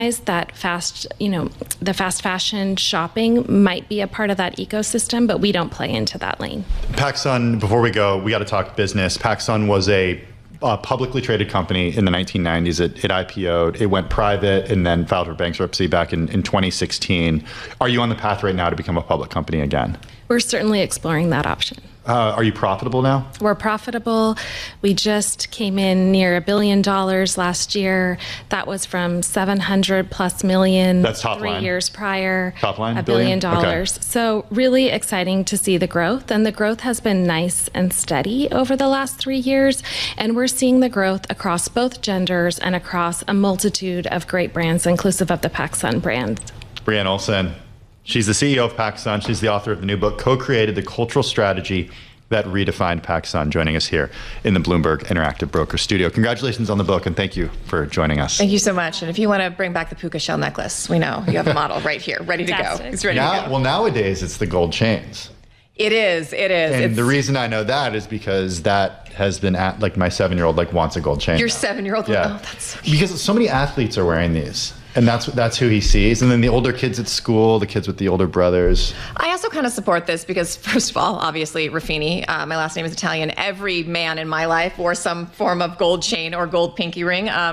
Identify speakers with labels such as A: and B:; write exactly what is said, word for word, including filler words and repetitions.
A: that fast, you know, the fast fashion shopping might be a part of that ecosystem, but we don't play into that lane.
B: PacSun, before we go, we got to talk business. PacSun was a uh, publicly traded company in the nineteen nineties. It, it I P O'd, it went private, and then filed for bankruptcy back in, in twenty sixteen. Are you on the path right now to become a public company again?
A: We're certainly exploring that option.
B: Uh, are you profitable now?
A: We're profitable. We just came in near a billion dollars last year. That was from seven hundred plus million.
B: That's top
A: three
B: line.
A: years prior.
B: Top line,
A: a
B: billion?
A: billion dollars.
B: Okay.
A: So really exciting to see the growth, and the growth has been nice and steady over the last three years. And we're seeing the growth across both genders and across a multitude of great brands, inclusive of the PacSun brand.
B: Brianne Olsen. She's the C E O of PacSun. She's the author of the new book, Co-Created: The Cultural Strategy That Redefined PacSun, joining us here in the Bloomberg Interactive Broker Studio. Congratulations on the book, and thank you for joining us.
C: Thank you so much. And if you want to bring back the puka shell necklace, we know you have a model right here, ready to go. It's ready
B: now,
C: to go.
B: Well, nowadays it's the gold chains.
C: It is. It is.
B: And
C: it's,
B: the reason I know that is because that has been at, like my seven-year-old like wants a gold chain.
C: Your
B: now.
C: seven-year-old.
B: Yeah.
C: Oh, that's so
B: because so many athletes are wearing these. And that's that's who he sees. And then the older kids at school, the kids with the older brothers.
C: I also kind of support this because, first of all, obviously, Ruffini, uh, my last name is Italian. Every man in my life wore some form of gold chain or gold pinky ring. Um,